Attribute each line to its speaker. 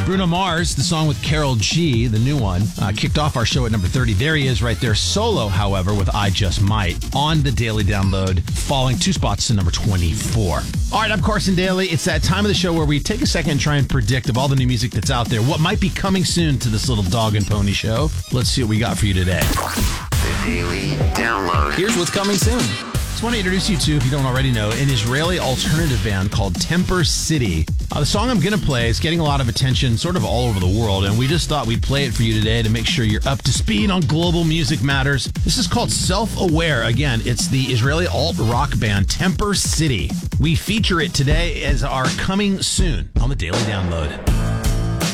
Speaker 1: Bruno Mars, the song with Karol G, the new one, kicked off our show at number 30. There he is right there. Solo, however, with I Just Might on the Daily Download, falling 2 spots to number 24. All right, I'm Carson Daly. It's that time of the show where we take a second and try and predict of all the new music that's out there, what might be coming soon to this little dog and pony show. Let's see what we got for you today.
Speaker 2: The Daily Download.
Speaker 3: Here's what's coming soon.
Speaker 1: Just want to introduce you to, if you don't already know, an Israeli alternative band called Temper City. The song I'm going to play is getting a lot of attention sort of all over the world, and we just thought we'd play it for you today to make sure you're up to speed on global music matters. This is called Self-Aware. Again, it's the Israeli alt-rock band Temper City. We feature it today as our coming soon on the Daily Download.